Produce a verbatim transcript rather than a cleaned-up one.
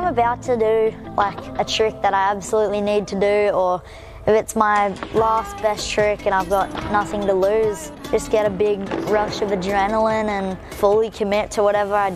I'm about to do like a trick that I absolutely need to do, or if it's my last best trick and I've got nothing to lose, just get a big rush of adrenaline and fully commit to whatever I